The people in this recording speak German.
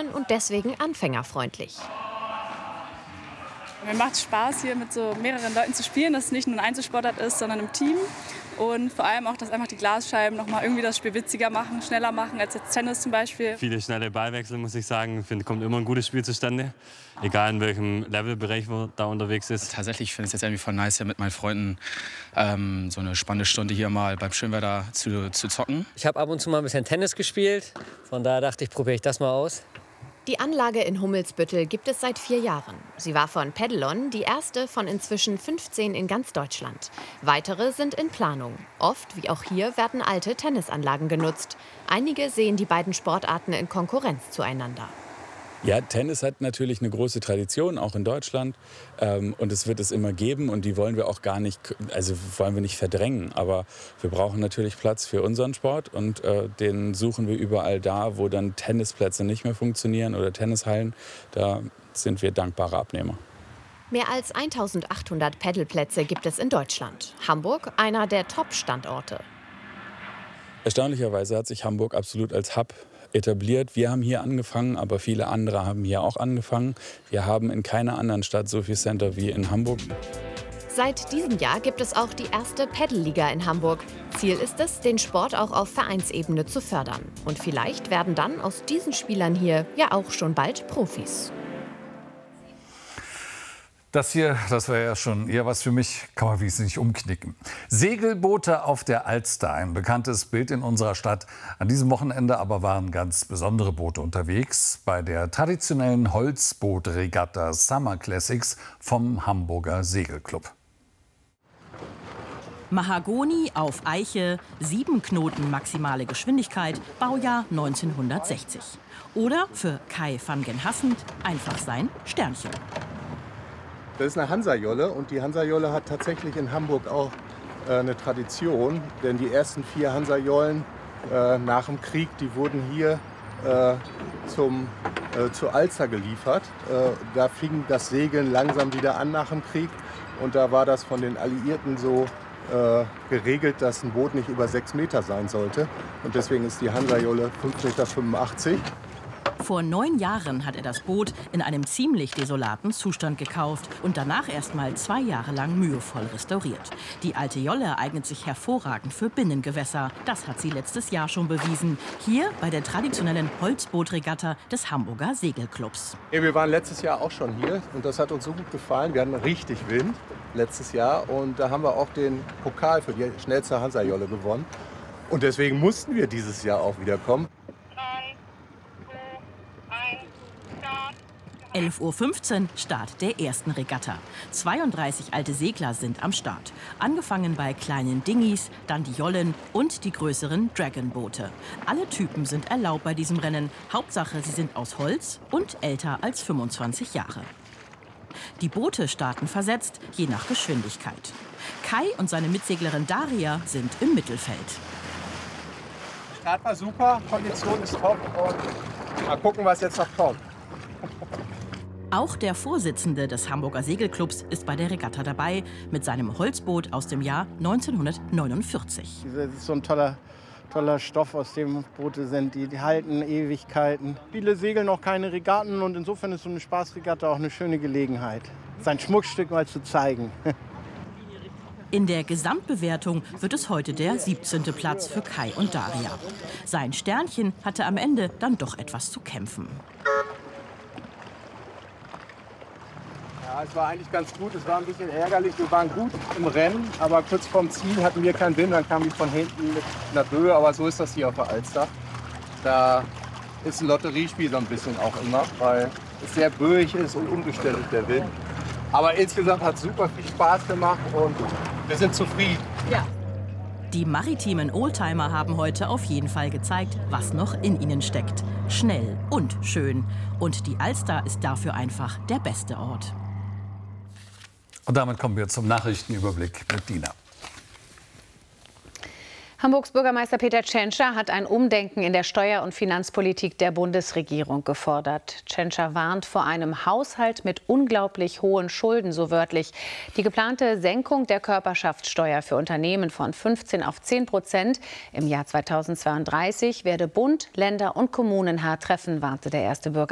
lernen und deswegen anfängerfreundlich. Mir macht es Spaß, hier mit so mehreren Leuten zu spielen, dass es nicht nur ein Einzelsportart ist, sondern im Team. Und vor allem auch, dass einfach die Glasscheiben noch mal irgendwie das Spiel witziger machen, schneller machen als jetzt Tennis zum Beispiel. Viele schnelle Ballwechsel, muss ich sagen. Ich finde, kommt immer ein gutes Spiel zustande. Egal in welchem Levelbereich man da unterwegs ist. Tatsächlich finde ich es jetzt irgendwie voll nice, hier mit meinen Freunden so eine spannende Stunde hier mal beim Schönwetter zu zocken. Ich habe ab und zu mal ein bisschen Tennis gespielt. Von daher dachte ich, probiere ich das mal aus. Die Anlage in Hummelsbüttel gibt es seit 4 Jahren. Sie war von Pedalon die erste von inzwischen 15 in ganz Deutschland. Weitere sind in Planung. Oft, wie auch hier, werden alte Tennisanlagen genutzt. Einige sehen die beiden Sportarten in Konkurrenz zueinander. Ja, Tennis hat natürlich eine große Tradition, auch in Deutschland. Und es wird es immer geben. Und die wollen wir auch gar nicht, also wollen wir nicht verdrängen. Aber wir brauchen natürlich Platz für unseren Sport. Und den suchen wir überall da, wo dann Tennisplätze nicht mehr funktionieren oder Tennishallen. Da sind wir dankbare Abnehmer. Mehr als 1800 Paddelplätze gibt es in Deutschland. Hamburg einer der Top-Standorte. Erstaunlicherweise hat sich Hamburg absolut als Hub etabliert. Wir haben hier angefangen, aber viele andere haben hier auch angefangen. Wir haben in keiner anderen Stadt so viel Center wie in Hamburg. Seit diesem Jahr gibt es auch die erste Paddle-Liga in Hamburg. Ziel ist es, den Sport auch auf Vereinsebene zu fördern. Und vielleicht werden dann aus diesen Spielern hier ja auch schon bald Profis. Das hier, das wäre ja schon eher was für mich, kann man wenigstens nicht umknicken. Segelboote auf der Alster, ein bekanntes Bild in unserer Stadt. An diesem Wochenende aber waren ganz besondere Boote unterwegs bei der traditionellen Holzbootregatta Summer Classics vom Hamburger Segelclub. Mahagoni auf Eiche, 7 Knoten maximale Geschwindigkeit, Baujahr 1960. Oder für Kai van Genhassend einfach sein Sternchen. Das ist eine Hansajolle und die Hansajolle hat tatsächlich in Hamburg auch eine Tradition. Denn die ersten 4 Hansajollen nach dem Krieg, die wurden hier zur Alster geliefert. Da fing das Segeln langsam wieder an nach dem Krieg. Und da war das von den Alliierten so geregelt, dass ein Boot nicht über 6 Meter sein sollte. Und deswegen ist die Hansajolle 5,85 Meter. Vor 9 Jahren hat er das Boot in einem ziemlich desolaten Zustand gekauft und danach erst mal 2 Jahre lang mühevoll restauriert. Die alte Jolle eignet sich hervorragend für Binnengewässer. Das hat sie letztes Jahr schon bewiesen. Hier bei der traditionellen Holzbootregatta des Hamburger Segelclubs. Ja, wir waren letztes Jahr auch schon hier und das hat uns so gut gefallen. Wir hatten richtig Wind letztes Jahr und da haben wir auch den Pokal für die schnellste Hansajolle gewonnen. Und deswegen mussten wir dieses Jahr auch wieder kommen. 11:15 Uhr Start der ersten Regatta. 32 alte Segler sind am Start. Angefangen bei kleinen Dinghies, dann die Jollen und die größeren Dragon-Boote. Alle Typen sind erlaubt bei diesem Rennen. Hauptsache, sie sind aus Holz und älter als 25 Jahre. Die Boote starten versetzt, je nach Geschwindigkeit. Kai und seine Mitseglerin Daria sind im Mittelfeld. Start war super, Kondition ist top und mal gucken, was jetzt noch kommt. Auch der Vorsitzende des Hamburger Segelclubs ist bei der Regatta dabei mit seinem Holzboot aus dem Jahr 1949. Das ist so ein toller Stoff, aus dem Boote sind. Die halten Ewigkeiten. Viele segeln noch keine Regatten und insofern ist so eine Spaßregatta auch eine schöne Gelegenheit, sein Schmuckstück mal zu zeigen. In der Gesamtbewertung wird es heute der 17. Platz für Kai und Daria. Sein Sternchen hatte am Ende dann doch etwas zu kämpfen. Ja, es war eigentlich ganz gut. Es war ein bisschen ärgerlich. Wir waren gut im Rennen, aber kurz vorm Ziel hatten wir keinen Wind. Dann kam die von hinten mit einer Böe. Aber so ist das hier auf der Alster. Da ist ein Lotteriespiel so ein bisschen auch immer, weil es sehr böig ist und umgestellt ist der Wind. Aber insgesamt hat es super viel Spaß gemacht und wir sind zufrieden. Ja. Die maritimen Oldtimer haben heute auf jeden Fall gezeigt, was noch in ihnen steckt. Schnell und schön. Und die Alster ist dafür einfach der beste Ort. Und damit kommen wir zum Nachrichtenüberblick mit Dina. Hamburgs Bürgermeister Peter Tschentscher hat ein Umdenken in der Steuer- und Finanzpolitik der Bundesregierung gefordert. Tschentscher warnt vor einem Haushalt mit unglaublich hohen Schulden, so wörtlich. Die geplante Senkung der Körperschaftssteuer für Unternehmen von 15 auf 10% im Jahr 2032 werde Bund, Länder und Kommunen hart treffen, warnte der erste Bürgermeister.